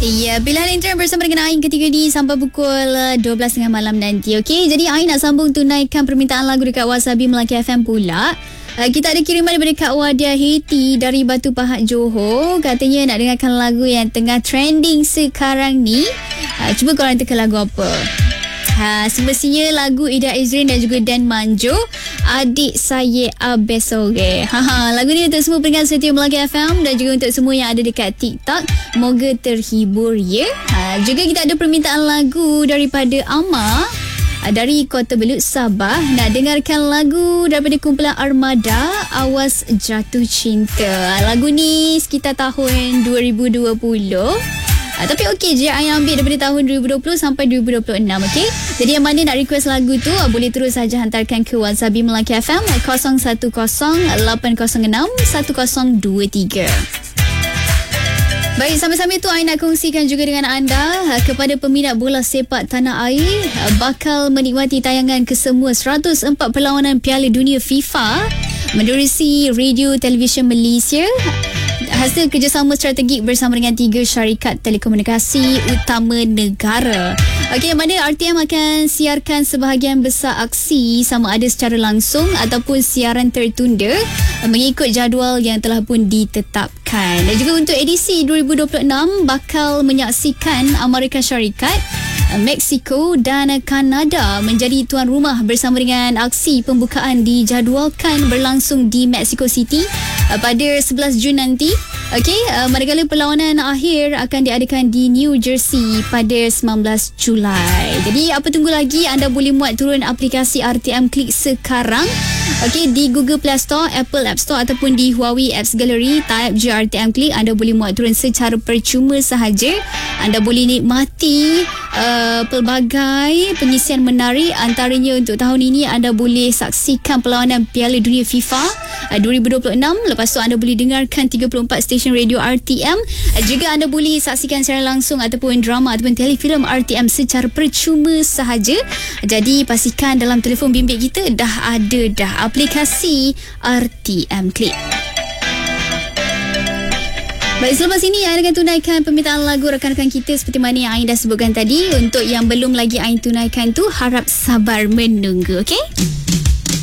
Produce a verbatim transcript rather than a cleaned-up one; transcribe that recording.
Ya, pilihan intern bersama dengan Ain ketiga di sampai pukul dua belas tiga puluh malam nanti. Okey, jadi Ain nak sambung tunaikan permintaan lagu dekat Wasabi Melaka F M pula. Uh, kita ada kiriman daripada Kak Wadia Hiti dari Batu Pahat Johor. Katanya nak dengarkan lagu yang tengah trending sekarang ni. Uh, cuba korang teka lagu apa? Ha, semestinya lagu Ida Ezrin dan juga Dan Manjo, Adik Saya Abesore. Ha, ha, lagu ni untuk semua pendengar setia Melaka F M dan juga untuk semua yang ada dekat TikTok. Moga terhibur ya. Ha, juga kita ada permintaan lagu daripada Ama dari Kota Belud, Sabah. Nak dengarkan lagu daripada kumpulan Armada, Awas Jatuh Cinta. Lagu ni sekitar tahun dua ribu dua puluh. Ah, tapi okey je I ambil daripada tahun dua ribu dua puluh sampai dua ribu dua puluh enam. Okey, jadi yang mana nak request lagu tu ah, boleh terus saja hantarkan ke Wasabi Melaka F M kosong satu kosong lapan kosong enam satu kosong dua tiga. Baik, sambil-sambil tu I nak kongsikan juga dengan anda kepada peminat bola sepak tanah air bakal menikmati tayangan kesemua seratus empat perlawanan Piala Dunia FIFA menerusi Radio Television Malaysia hasil kerjasama strategik bersama dengan tiga syarikat telekomunikasi utama negara. Okey, yang mana R T M akan siarkan sebahagian besar aksi sama ada secara langsung ataupun siaran tertunda mengikut jadual yang telah pun ditetapkan. Dan juga untuk edisi dua ribu dua puluh enam bakal menyaksikan Amerika Syarikat, Mexico dan Kanada menjadi tuan rumah bersama dengan aksi pembukaan dijadualkan berlangsung di Mexico City pada sebelas Jun nanti. Okey, uh, manakala perlawanan akhir akan diadakan di New Jersey pada sembilan belas Julai. Jadi apa tunggu lagi? Anda boleh muat turun aplikasi R T M Click sekarang. Okey, di Google Play Store, Apple App Store ataupun di Huawei Apps Gallery, type je R T M Click. Anda boleh muat turun secara percuma sahaja. Anda boleh nikmati uh, pelbagai pengisian menarik. Antaranya untuk tahun ini anda boleh saksikan perlawanan Piala Dunia FIFA uh, dua ribu dua puluh enam. Lepas tu anda boleh dengarkan tiga puluh empat stesen radio R T M. Uh, juga anda boleh saksikan secara langsung ataupun drama ataupun telefilm R T M secara percuma sahaja. Jadi pastikan dalam telefon bimbit kita dah ada dah aplikasi R T M Click. Baik, selepas ini Ain akan tunaikan permintaan lagu rakan-rakan kita seperti mana yang Ain dah sebutkan tadi. Untuk yang belum lagi Ain tunaikan tu, harap sabar menunggu, okey?